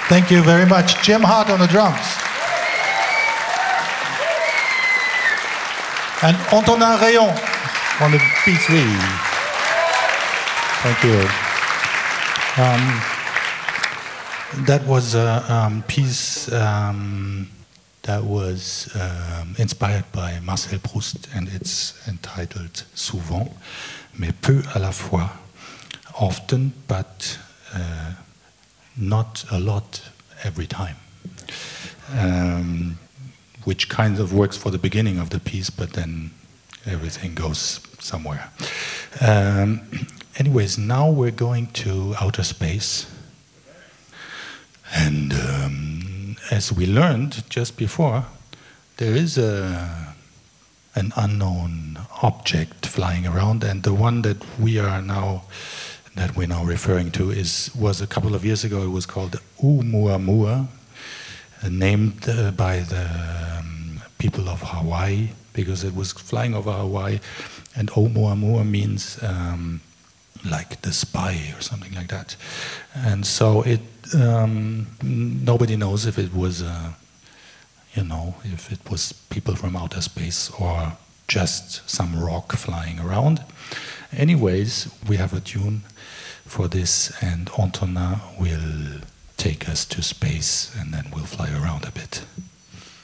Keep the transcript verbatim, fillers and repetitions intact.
Thank you very much. Jim Hart on the drums. And Antonin Rayon on the P three. Thank you. Um, that was a um, piece um, that was um, inspired by Marcel Proust, and it's entitled Souvent, mais peu à la fois. Often, but uh, not a lot every time. Um, which kind of works for the beginning of the piece, but then everything goes somewhere. Um, anyways, now we're going to outer space. And um, as we learned just before, there is a, an unknown object flying around, and the one that we are now that we're now referring to is was a couple of years ago. It was called Oumuamua, uh, named uh, by the um, people of Hawaii because it was flying over Hawaii, and Oumuamua means um, like the spy or something like that. And so it um, nobody knows if it was uh, you know if it was people from outer space or just some rock flying around. Anyways, we have a tune for this, and Antonin will take us to space, and then we'll fly around a bit.